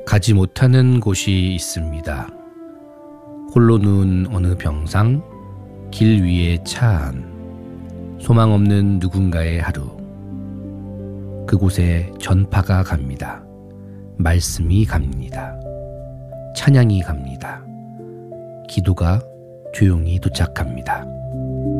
가지 못하는 곳이 있습니다. 홀로 누운 어느 병상, 길 위의 차 안, 소망 없는 누군가의 하루. 그곳에 전파가 갑니다. 말씀이 갑니다. 찬양이 갑니다. 기도가 조용히 도착합니다.